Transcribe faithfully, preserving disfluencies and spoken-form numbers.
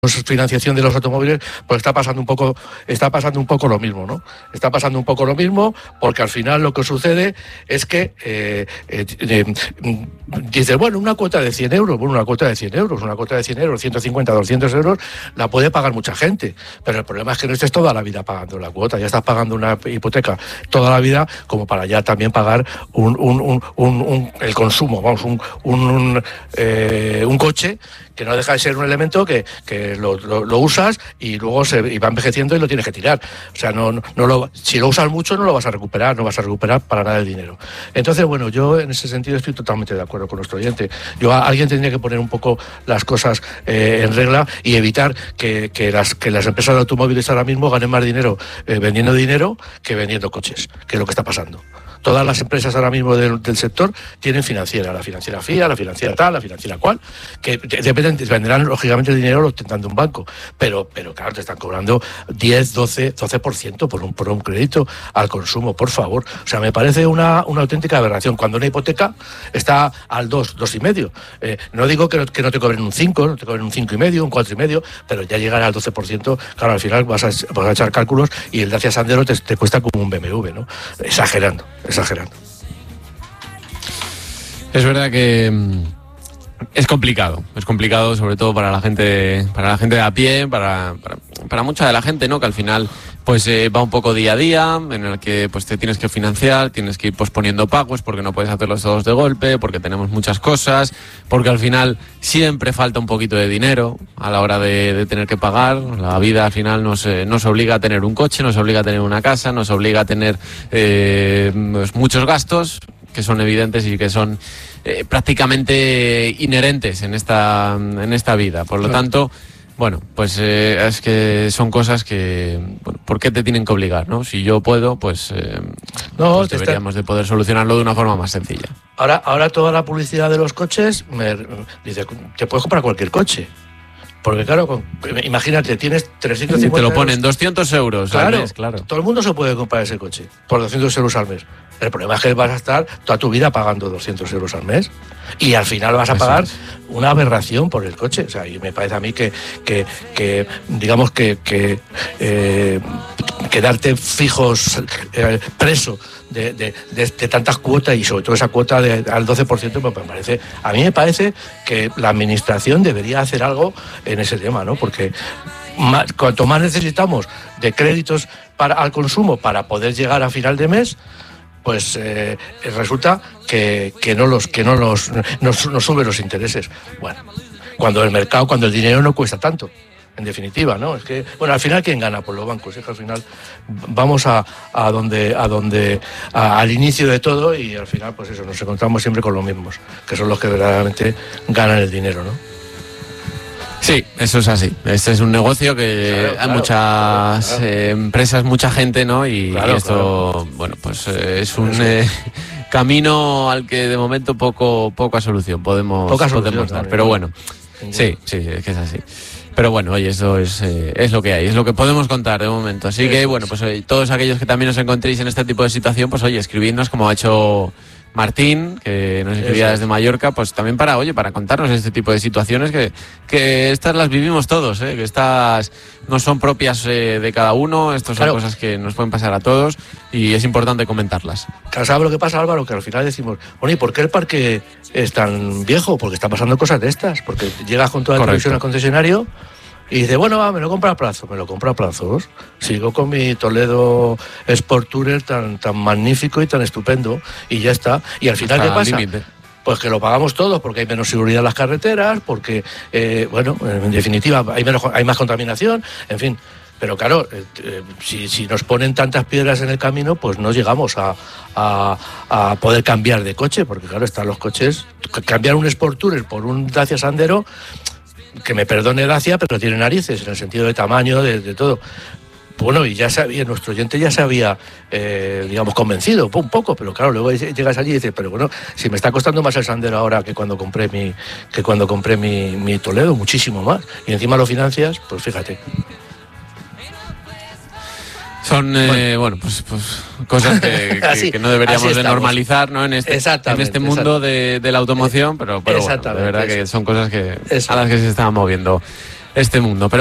financiación de los automóviles, pues está pasando un poco, está pasando un poco lo mismo, ¿no? Está pasando un poco lo mismo, porque al final lo que sucede es que eh, eh, eh, dices, bueno, una cuota de cien euros, bueno, una cuota de cien euros, una cuota de cien euros, ciento cincuenta, doscientos euros, la puede pagar mucha gente, pero el problema es que no estés toda la vida pagando la cuota, ya estás pagando una hipoteca toda la vida como para ya también pagar un, un, un, un, un el consumo, vamos, un, un, un, eh, un coche que no deja de ser un elemento que, que lo, lo, lo usas y luego se y va envejeciendo y lo tienes que tirar. O sea, no, no, no lo, si lo usas mucho no lo vas a recuperar, no vas a recuperar para nada el dinero. Entonces, bueno, yo en ese sentido estoy totalmente de acuerdo con nuestro oyente. Yo, a, alguien tendría que poner un poco las cosas eh, en regla y evitar que, que, las, que las empresas de automóviles ahora mismo ganen más dinero eh, vendiendo dinero que vendiendo coches, que es lo que está pasando. Todas las empresas ahora mismo del, del sector tienen financiera, la financiera F I A, la financiera tal, la financiera cual, que dependen, venderán lógicamente el dinero lo ostentando un banco, pero, pero claro, te están cobrando diez, doce, doce por ciento por un, por un crédito al consumo, por favor. O sea, me parece una, una auténtica aberración. Cuando una hipoteca está al dos, dos y medio. Eh, no digo que no, que no te cobren un cinco, no te cobren un cinco y medio, un cuatro y medio, pero ya llegar al doce por ciento, claro, al final vas a, vas a echar cálculos y el Dacia Sandero te, te cuesta como un B M W, ¿no? Exagerando. exagerando. Es verdad que es complicado, es complicado sobre todo para la gente, para la gente de a pie, para, para, para mucha de la gente, ¿no? Que al final pues eh, va un poco día a día, en el que pues te tienes que financiar, tienes que ir posponiendo pagos porque no puedes hacerlos todos de golpe, porque tenemos muchas cosas, porque al final siempre falta un poquito de dinero a la hora de, de tener que pagar. La vida al final nos, eh, nos obliga a tener un coche, nos obliga a tener una casa, nos obliga a tener eh, pues muchos gastos que son evidentes y que son eh, prácticamente inherentes en esta, en esta vida. Por lo claro. tanto, bueno, pues eh, es que son cosas que, bueno, ¿por qué te tienen que obligar, no? Si yo puedo, pues, eh, no, pues deberíamos está... de poder solucionarlo de una forma más sencilla. Ahora, ahora toda la publicidad de los coches me dice, te puedes comprar cualquier coche. Porque claro, con, imagínate, tienes trescientos cincuenta te lo ponen euros. doscientos euros claro, al mes, claro. Todo el mundo se puede comprar ese coche por doscientos euros al mes. El problema es que vas a estar toda tu vida pagando doscientos euros al mes y al final vas a pagar es. una aberración por el coche. O sea, y me parece a mí que, que, que digamos que, que eh, quedarte fijos, eh, preso de, de, de, de tantas cuotas y sobre todo esa cuota de, al doce por ciento, pues me parece, a mí me parece que la administración debería hacer algo en ese tema, ¿no? Porque más, cuanto más necesitamos de créditos para, al consumo para poder llegar a final de mes, pues eh, resulta que, que no los que no los nos, nos suben los intereses. Bueno, cuando el mercado, cuando el dinero no cuesta tanto, en definitiva, ¿no? Es que, bueno, al final ¿quién gana? Pues los bancos. Es que al final vamos a, a donde, a donde, a, al inicio de todo y al final, pues eso, nos encontramos siempre con los mismos, que son los que verdaderamente ganan el dinero, ¿no? Sí, eso es así. Este es un negocio que claro, hay claro, muchas claro, claro. Eh, empresas, mucha gente, ¿no? Y, claro, y esto, claro. bueno, pues eh, es un eh, camino al que de momento poco poca solución podemos, poca podemos solución, dar. Pero bueno, sí, sí, es que es así. Pero bueno, oye, eso es, eh, es lo que hay, es lo que podemos contar de momento. Así que, bueno, pues oye, todos aquellos que también os encontréis en este tipo de situación, pues oye, escribidnos como ha hecho Martín, que nos escribía desde Mallorca, pues también para, oye, para contarnos este tipo de situaciones que, que estas las vivimos todos, ¿eh? Que estas no son propias eh, de cada uno, estas son claro. cosas que nos pueden pasar a todos y es importante comentarlas. Claro, ¿sabes lo que pasa, Álvaro? Que al final decimos, bueno, ¿y por qué el parque es tan viejo? Porque está pasando cosas de estas, porque llegas con toda la televisión al concesionario y dice, bueno, va, me lo compro a plazo, me lo compro a plazos. Sigo con mi Toledo Sport Tourer tan, tan magnífico y tan estupendo y ya está. Y al final, está ¿qué pasa? Límite. Pues que lo pagamos todos porque hay menos seguridad en las carreteras, porque, eh, bueno, en definitiva, hay, menos, hay más contaminación, en fin. Pero claro, eh, si, si nos ponen tantas piedras en el camino, pues no llegamos a, a, a poder cambiar de coche, porque claro, están los coches, cambiar un Sport Tourer por un Dacia Sandero, que me perdone Dacia, pero tiene narices, en el sentido de tamaño, de, de todo. Bueno, y ya sabía, nuestro oyente ya se había, eh, digamos, convencido un poco, pero claro, luego llegas allí y dices, pero bueno, si me está costando más el Sandero ahora que cuando compré mi, que cuando compré mi, mi Toledo, muchísimo más, y encima lo financias, pues fíjate. Son, eh, bueno, pues, pues cosas que, así, que, que no deberíamos de normalizar, ¿no? En este, en este mundo de, de la automoción, pero, pero bueno, de verdad que son cosas que, a las que se están moviendo. este mundo. Pero